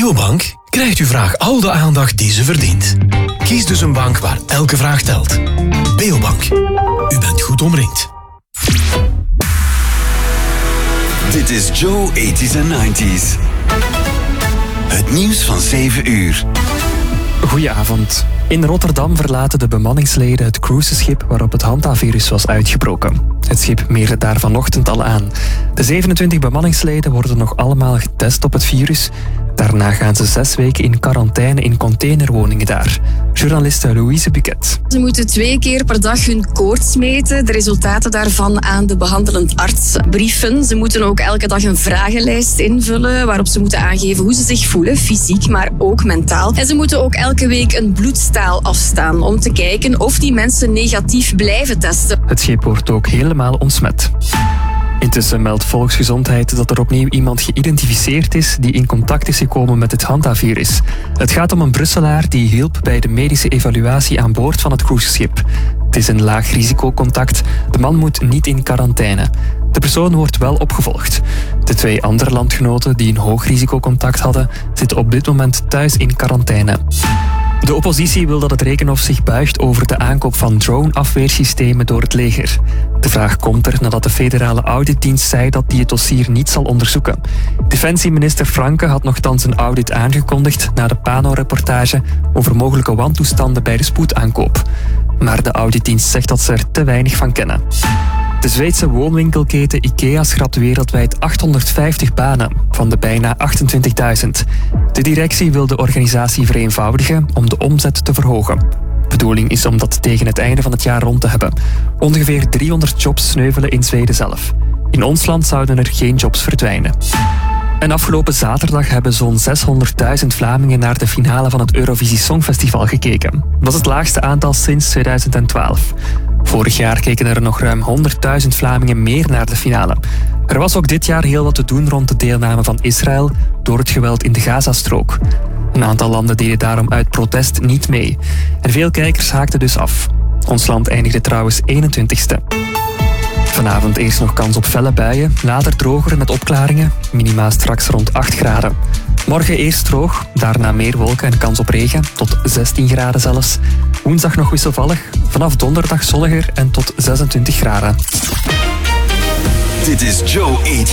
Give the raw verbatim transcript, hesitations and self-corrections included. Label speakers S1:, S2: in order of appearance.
S1: Beobank krijgt uw vraag al de aandacht die ze verdient. Kies dus een bank waar elke vraag telt. Beobank. U bent goed omringd.
S2: Dit is Joe eighties en nineties. Het nieuws van zeven uur.
S3: Goedenavond. In Rotterdam verlaten de bemanningsleden het cruiseschip waarop het hantavirus was uitgebroken. Het schip meerde daar vanochtend al aan. De zevenentwintig bemanningsleden worden nog allemaal getest op het virus. Daarna gaan ze zes weken in quarantaine in containerwoningen daar. Journaliste Louise Buquet.
S4: Ze moeten twee keer per dag hun koorts meten. De resultaten daarvan aan de behandelend arts brieven. Ze moeten ook elke dag een vragenlijst invullen waarop ze moeten aangeven hoe ze zich voelen, fysiek, maar ook mentaal. En ze moeten ook elke week een bloedstaal afstaan om te kijken of die mensen negatief blijven testen.
S3: Het schip wordt ook helemaal ontsmet. Intussen meldt Volksgezondheid dat er opnieuw iemand geïdentificeerd is die in contact is gekomen met het hantavirus. Het gaat om een Brusselaar die hielp bij de medische evaluatie aan boord van het cruiseschip. Het is een laag risicocontact. De man moet niet in quarantaine. De persoon wordt wel opgevolgd. De twee andere landgenoten die een hoog risicocontact hadden, zitten op dit moment thuis in quarantaine. De oppositie wil dat het Rekenhof zich buigt over de aankoop van drone-afweersystemen door het leger. De vraag komt er nadat de federale auditdienst zei dat die het dossier niet zal onderzoeken. Defensieminister Franke had nogthans een audit aangekondigd na de Pano-reportage over mogelijke wantoestanden bij de spoedaankoop. Maar de auditdienst zegt dat ze er te weinig van kennen. De Zweedse woonwinkelketen IKEA schrapt wereldwijd achthonderdvijftig banen van de bijna achtentwintigduizend. De directie wil de organisatie vereenvoudigen om de omzet te verhogen. De bedoeling is om dat tegen het einde van het jaar rond te hebben. Ongeveer driehonderd jobs sneuvelen in Zweden zelf. In ons land zouden er geen jobs verdwijnen. En afgelopen zaterdag hebben zo'n zeshonderdduizend Vlamingen naar de finale van het Eurovisie Songfestival gekeken. Dat is het laagste aantal sinds tweeduizend twaalf. Vorig jaar keken er nog ruim honderdduizend Vlamingen meer naar de finale. Er was ook dit jaar heel wat te doen rond de deelname van Israël door het geweld in de Gazastrook. Een aantal landen deden daarom uit protest niet mee. En veel kijkers haakten dus af. Ons land eindigde trouwens eenentwintigste. Vanavond eerst nog kans op felle buien, later droger met opklaringen, minima straks rond acht graden. Morgen eerst droog, daarna meer wolken en kans op regen, tot zestien graden zelfs. Woensdag nog wisselvallig, vanaf donderdag zonniger en tot zesentwintig graden.
S2: Dit is Joe eighties.